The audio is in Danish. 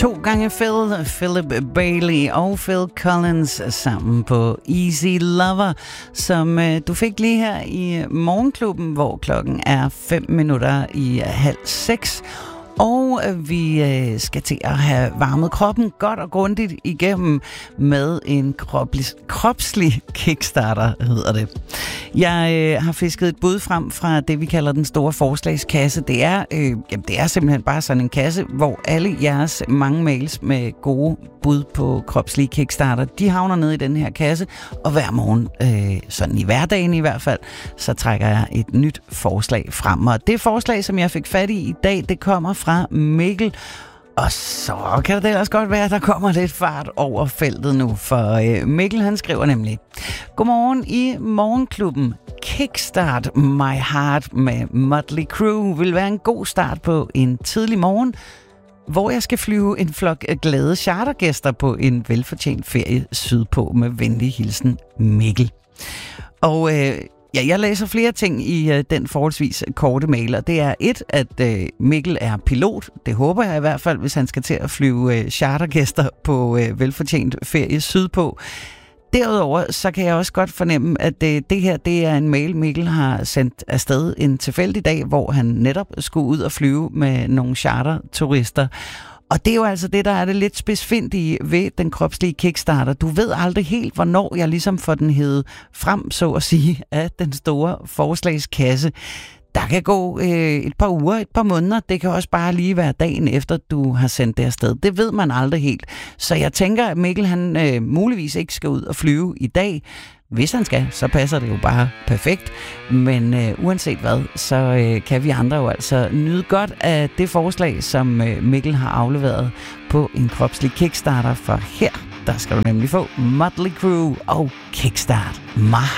2 gange Philip Bailey og Phil Collins sammen på Easy Lover, som du fik lige her i Morgenklubben, hvor klokken er 5:05. Og vi skal til at have varmet kroppen godt og grundigt igennem med en kropslig kickstarter, hedder det. Jeg har fisket et bud frem fra det, vi kalder den store forslagskasse. Det er simpelthen bare sådan en kasse, hvor alle jeres mange mails med gode bud på kropslige kickstarter, de havner ned i den her kasse, og hver morgen, sådan i hverdagen i hvert fald, så trækker jeg et nyt forslag frem. Og det forslag, som jeg fik fat i dag, det kommer fra Mikkel. Og så kan det ellers godt være, at der kommer lidt fart over feltet nu, for Mikkel han skriver nemlig: Godmorgen i Morgenklubben. Kickstart My Heart med Motley Crue vil være en god start på en tidlig morgen, hvor jeg skal flyve en flok glade chartergæster på en velfortjent ferie sydpå. Med venlig hilsen, Mikkel. Og jeg læser flere ting i den forholdsvis korte mail, og det er at Mikkel er pilot. Det håber jeg i hvert fald, hvis han skal til at flyve chartergæster på velfortjent ferie sydpå. Derudover så kan jeg også godt fornemme, at det her det er en mail, Mikkel har sendt afsted en tilfældig dag, hvor han netop skulle ud og flyve med nogle charterturister. Og det er jo altså det, der er det lidt spidsfindige ved den kropslige kickstarter. Du ved aldrig helt, hvornår jeg ligesom får den hævet frem, så at sige, af den store forslagskasse. Der kan gå et par uger, et par måneder. Det kan også bare lige være dagen efter, du har sendt det afsted. Det ved man aldrig helt. Så jeg tænker, at Mikkel han muligvis ikke skal ud og flyve i dag. Hvis han skal, så passer det jo bare perfekt. Men uanset hvad, så kan vi andre jo altså nyde godt af det forslag, som Mikkel har afleveret på en kropslig kickstarter. For her, der skal du nemlig få Motley Crue og Kickstart My